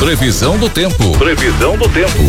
Previsão do tempo. Previsão do tempo.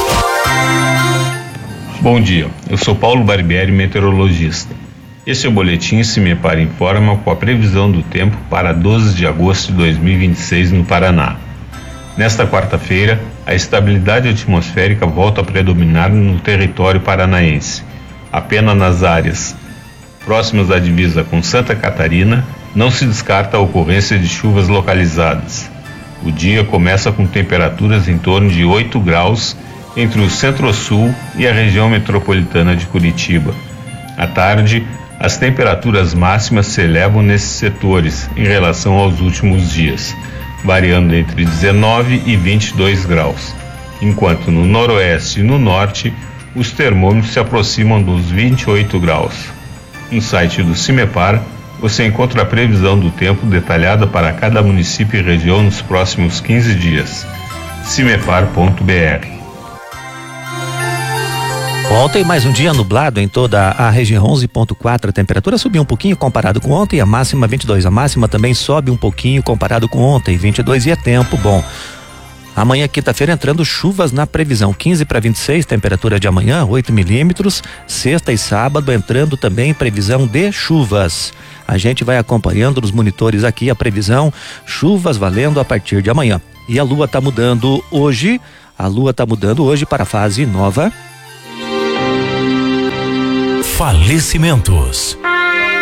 Bom dia, eu sou Paulo Barbieri, meteorologista. Este é o boletim Cimepar Informa com a previsão do tempo para 12 de agosto de 2026 no Paraná. Nesta quarta-feira, a estabilidade atmosférica volta a predominar no território paranaense. Apenas nas áreas próximas à divisa com Santa Catarina, não se descarta a ocorrência de chuvas localizadas. O dia começa com temperaturas em torno de 8 graus entre o centro-sul e a região metropolitana de Curitiba. À tarde, as temperaturas máximas se elevam nesses setores em relação aos últimos dias, variando entre 19 e 22 graus, enquanto no noroeste e no norte os termômetros se aproximam dos 28 graus. No site do Cimepar, você encontra a previsão do tempo detalhada para cada município e região nos próximos 15 dias. cimepar.br. Ontem, mais um dia nublado em toda a região, 11,4. A temperatura subiu um pouquinho comparado com ontem, a máxima 22. A máxima também sobe um pouquinho comparado com ontem, 22, e é tempo bom. Amanhã, quinta-feira, entrando chuvas na previsão, 15 para 26, temperatura de amanhã, 8 milímetros. Sexta e sábado entrando também previsão de chuvas. A gente vai acompanhando nos monitores aqui a previsão, chuvas valendo a partir de amanhã. E a lua está mudando hoje, para a fase nova. Falecimentos.